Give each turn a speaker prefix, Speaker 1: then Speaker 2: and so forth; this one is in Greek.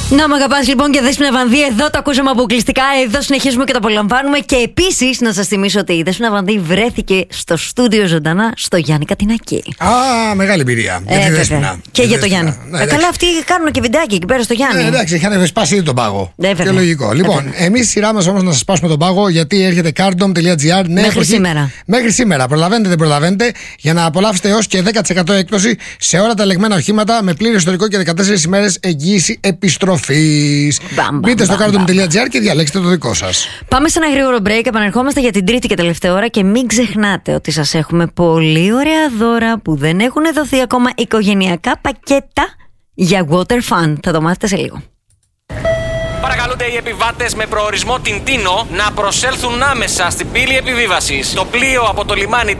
Speaker 1: Να μ' αγαπάς λοιπόν και Δέσποινα Βανδύ, εδώ το ακούσαμε αποκλειστικά, εδώ συνεχίζουμε και το απολαμβάνουμε. Και επίσης να σας θυμίσω ότι η Δέσποινα Βανδύ βρέθηκε στο στούντιο ζωντανά στο Γιάννη Κατινάκη.
Speaker 2: Μεγάλη εμπειρία για τη Δέσποινα.
Speaker 1: Και για το Γιάννη. Καλά, αυτοί κάνουν και βιντεάκι εκεί πέρα στο Γιάννη.
Speaker 2: Εντάξει, είχαν σπάσει ήδη τον πάγο. Και λογικό. Λοιπόν, εμείς σειρά μας όμως να σας σπάσουμε τον πάγο, γιατί έρχεται cardom.gr.
Speaker 1: Μέχρι σήμερα.
Speaker 2: Μέχρι σήμερα. Προλαβαίνετε, δεν προλαβαίνετε, για να απολαύσετε έως και 10% έκπτωση σε όλα τα ελεγμένα οχήματα με πλήρη ιστορικό και 14 ημέρες εγγύηση επιστροφής. Μπείτε στο cardom.gr και διαλέξτε το δικό σας.
Speaker 1: Πάμε σε ένα γρήγορο break. Επανερχόμαστε για την τρίτη και τελευταία ώρα. Και μην ξεχνάτε ότι σας έχουμε πολύ ωραία δώρα που δεν έχουν δοθεί ακόμα, οικογενειακά πακέτα για water fun. Θα το μάθετε σε λίγο.
Speaker 3: Παρακαλούνται οι επιβάτες με προορισμό την Τίνο να προσέλθουν άμεσα στην πύλη επιβίβασης. Το πλοίο από το λιμάνι